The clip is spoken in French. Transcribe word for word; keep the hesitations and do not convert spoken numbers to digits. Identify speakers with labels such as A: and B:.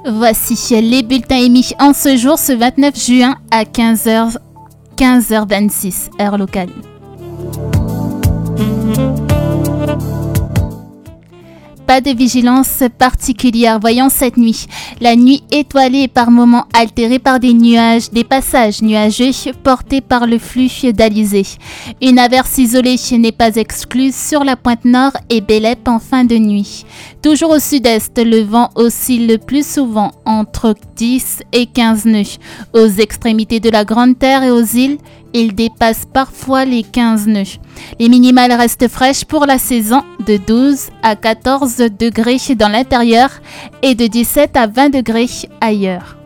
A: Voici les bulletins émis en ce jour, ce vingt-neuf juin à quinze heures, quinze heures vingt-six, heure locale. Pas de vigilance particulière voyant cette nuit. La nuit étoilée est par moments altérée par des nuages, des passages nuageux portés par le flux d'Alizé. Une averse isolée n'est pas exclue sur la pointe nord et Bélep en fin de nuit. Toujours au sud-est, le vent oscille le plus souvent entre dix et quinze nœuds. Aux extrémités de la Grande Terre et aux îles, il dépasse parfois les quinze nœuds. Les minimales restent fraîches pour la saison, de douze à quatorze degrés dans l'intérieur et de dix-sept à vingt degrés ailleurs.